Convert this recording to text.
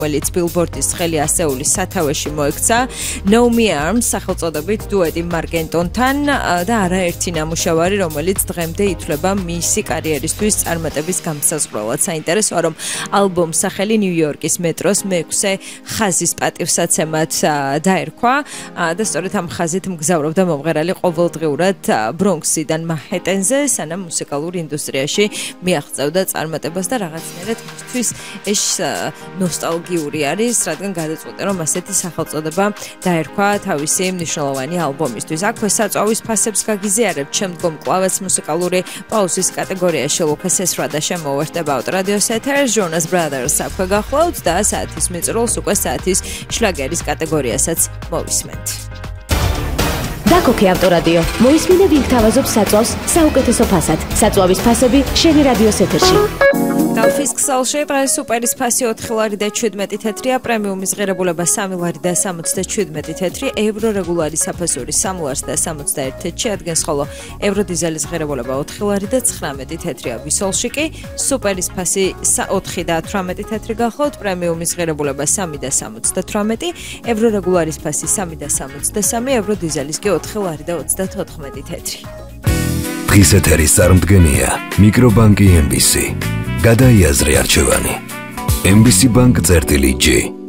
რომელიც ბილბორდის ცხელი ასეულის სათავეში მოექცა No Me Arms სახელწოდებით დუეტი მარკ ენტონთან და არაერთი ნამუშევარი, რომელიც დღემდე ითვლება მისი კარიერისთვის წარმატების გამსაზღვრელად. საინტერესოა, რომ ალბომს სახელი ნიუ-იორკის მეტროს მე-6 ხაზის პატივსაცემად დაერქვა და სწორედ ამ ხაზით მგზავრობდა მომღერალი ყოველდღიურად ბრონქსიდან მანჰეტენზე, სანამ მუსიკალურ ინდუსტრიაში მიაღწევდა წარმატებას და რაღაცნაირად მისთვის ეს ნოსტალგიური არის, რადგან გადაწყვიტა, რომ ასეთი სახელწოდება დაერქვა თავისი მნიშვნელოვანი ალბომისთვის. აქვე საწვავის ფასებს გაგიზიარებთ, შემდგომ კლავაც მუსიკალური პაუზის კატეგორიაში ლუკას ესრა და შემოვერთება რადიოს ეთერს Jonas Brothers აქვე გახლავთ და საათის მიწურულს უკვე საათის შლაგერის კატეგორიასაც მოვისმენთ. დაკოკი ავტორადიო. მოისმინე ვინ გთავაზობს საწვავს საუკეთესო ფასად. საწვავის ფასები შენი რადიოს ეთერში. Dalfis ქსელში დღეს სუპერის ფასი 4 ლარი და 17 თეთრია, პრემიუმის ღირებულება 3 ლარი და 77 თეთრი, ევრო რეგულარი საფასური 3 ლარს და 61 თეთრში ადგენს, ხოლო ევრო დიზელის ღირებულება 4 ლარი და 19 თეთრია. ვისოლში კი სუპერის ფასი 4 და 18 თეთრი გახლავთ, პრემიუმის ღირებულება 3 და 78, ევრო რეგულარის ფასი 3 და 63, ევრო დიზელის კი 4 ლარი და 34 თეთრი. დღის ეთერის წარმდგენია მიკრობანკი MBC. გადაიაზრე არჩევანი. MBC Bank წერტილი G